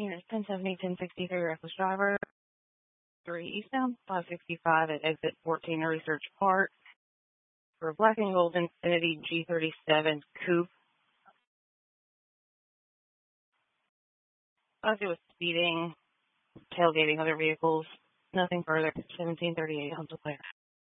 Unit 1070, 1063, reckless driver, 3 eastbound, 565 at exit 14 Research Park for a black and gold Infiniti G37 coupe. It was speeding, tailgating other vehicles, nothing further. 1738 Huntsville Claire.